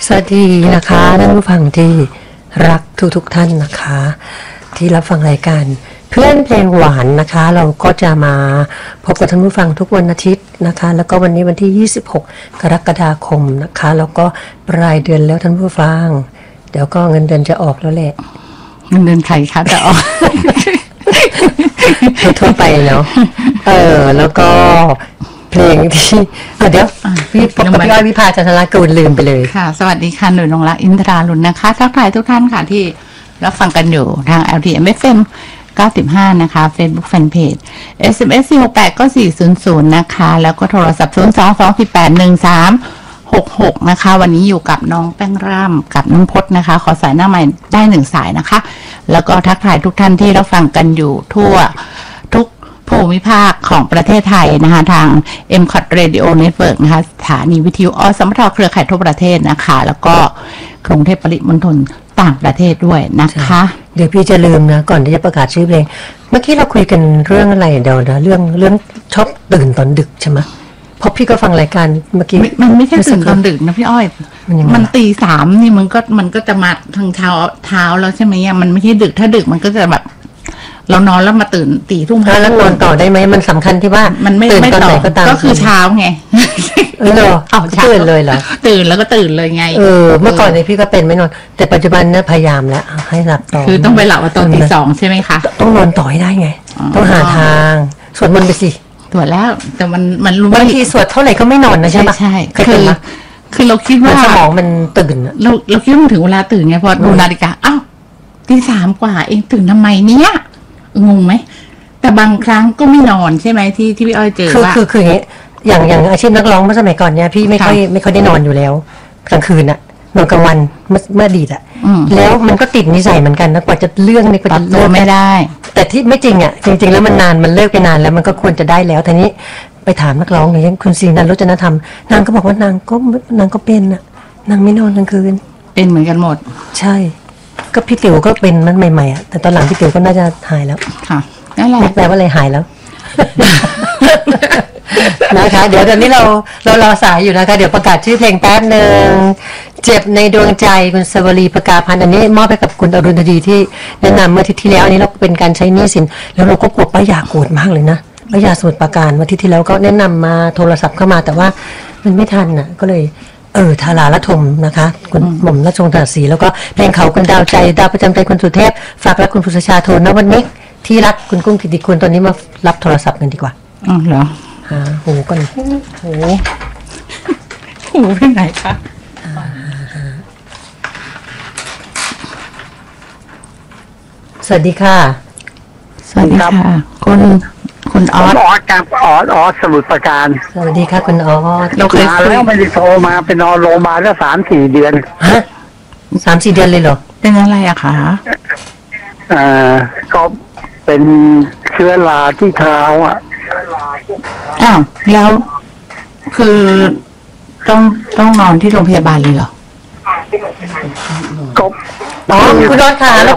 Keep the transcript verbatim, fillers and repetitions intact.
สวัสดีนะคะท่านผู้ฟังที่รักทุกทุกท่านนะคะที่รับฟังรายการเพื่อนเพลงหวานนะคะเราก็จะมาพบกับท่านผู้ฟังทุกวันอาทิตย์นะคะแล้วก็วันนี้วันที่ยี่สิบหกกรกฎาคมนะคะแล้วก็ปลายเดือนแล้วท่านผู้ฟังเดี๋ยวก็เงินเดือนจะออกแล้วแหละเงินเดือนใครคะจะออกทั่วไปเนาะเออแล้วก็เพลงที่เดี๋ยวพี่ปกติพี่อ้อยวิภาจันทรากูลลืมไปเลยค่ะสวัสดีค่ะหนุ่ยนงรักอินทราลุนนะคะทักทายทุกท่านค่ะที่รับฟังกันอยู่ทาง แอล ที เอ็ม เอฟ เอ็ม เก้าสิบห้านะคะ Facebook Fanpage เอส เอ็ม เอส สี่ หก แปด ก็สี่ศูนย์ศูนย์นะคะแล้วก็โทรศัพท์ศูนย์ สอง สอง สี่ แปด หนึ่ง สาม หก หกนะคะวันนี้อยู่กับน้องแป้งร่ำกับน้องพจน์นะคะขอสายหน้าใหม่ได้หนึ่งสายนะคะแล้วก็ทักทายทุกท่านที่รับฟังกันอยู่ทั่วทุกภูมิภาคของประเทศไทยนะคะทาง เอ็ม คอท Radio Network นะคะสถานีวิทยุอสมทเครือข่ายทั่วประเทศนะคะแล้วก็กรุงเทพปริมณฑลต่างประเทศด้วยนะคะเดี๋ยวพี่จะลืมนะก่อนที่จะประกาศชื่อเพลงเมื่อกี้เราคุยกันเรื่องอะไรเดี๋ยวนะเรื่องเรื่องชอบตื่นตอนดึกใช่ไหมเพราะพี่ก็ฟังรายการเมื่อกี้มันไม่ใช่ตื่นตอนดึกนะพี่อ้อยมันตีสามนี่มันก็มันก็จะมาทางเช้าเท้าแล้วใช่ไหมอ่ะมันไม่ใช่ดึกถ้าดึกมันก็จะแบบเรานอนแล้วมาตื่นตีทุ่มแล้วนอนต่อได้ไหมมันสำคัญที่ว่ามันไม่ตื่นตอนไหนก็ตามก็คือเช้าไงเออเอาตื่นเลยเหรอตื่นแล้วก็ตื่นเลยไงเออเมื่อก่อนเนี่ยพี่ก็เป็นไม่นอนแต่ปัจจุบันเนี่ยพยายามแล้วให้หลับต่อคือต้องไปหลับตอนตีสองใช่ไหมคะต้องนอนต่อให้ได้ไงต้องหาทางสวดมนต์ไปสิสวดแล้วแต่มันมันรู้บางทีสวดเท่าไหร่ก็ไม่นอนนะใช่ไหมใช่คือคือเราคิดว่าสมองมันตื่นเราเราคิดว่ามันถึงเวลาตื่นไงพอดูนาฬิกาอ้าวตีสามกว่าเองตื่นทำไมเนี้ยงงไหมแต่บางครั้งก็ไม่นอนใช่ไหมที่ที่พี่อ้อยเจอว่าคือคืออย่างอย่างอาชีพนักร้องเมื่อสมัยก่อนเนี่ยพี่ไม่ค่อยไม่ค่อยได้นอนอยู่แล้วกลางคืนอะนอนกลางวันเมื่อเมื่อดีอะแล้วมันก็ติดนิสัยเหมือนกันนะกว่าจะเรื่องนี่ก็จะเลิกไม่ได้แต่ที่ไม่จริงอะจริงๆแล้วมันนานมันเลิกไปนานแล้วมันก็ควรจะได้แล้วทีนี้ไปถามนักร้องอย่างคุณศรีนันท์ รจนธรรมนางก็บอกว่านางก็นางก็เป็นอะนางไม่นอนกลางคืนเป็นเหมือนกันหมดใช่ก็พี่ติ๋วก็เป็นมันใหม่ๆอ่ะแต่ตอนหลังพี่ติ๋วก็น่าจะหายแล้วค่ะนั่นแหละแปลว่าอะไรหายแล้วนะคะเดี๋ยวตอนนี้เราเรารอสายอยู่นะคะเดี๋ยวประกาศชื่อเพลงแป๊บนึงเจ็บในดวงใจคุณสวรีประกาพันธ์อันนี้มอบให้กับคุณอรุณดีที่แนะนำเมื่ออาทิตย์ที่แล้วอันนี้เราเป็นการใช้หนี้สินแล้วเราก็กลัวป้ายาโกรธมากเลยนะป้ายาสมุทรปราการเมื่ออาทิตย์ที่แล้วก็แนะนำมาโทรศัพท์เข้ามาแต่ว่ามันไม่ทันอ่ะก็เลยเออทาราละทมนะคะคุณหม่อมราชวงศ์ถนัดศรีแล้วก็เพลงเขาคุณดาวใจดาวประจำใจคุณสุเทพฝากรักคุณพุทธชาโทนวันนี้ที่รักคุณกุ้งกิติคุณตอนนี้มารับโทรศัพท์กันดีกว่าอ๋อเหรอหาหูก่อนหูหูไปไหนคะสวัสดีค่ะสวัสดีค่ะคุณคุณออสออสกับออสออสสมุทรปราการสวัสดีค่ะคุณออสเราเคยแล้วไม่ได้โทรมาไปนอนโรงพยาบาลแล้วสามสี่เดือนฮะสามสี่เดือนเลยเหรอเป็นอะไรอะคะอ่าก็เป็นเชื้อราที่เท้าอ่ะอ้าวแล้วคือต้องต้องนอนที่โรงพยาบาลเลยเหรอก็อ๋อคุณออสค่ะแล้ว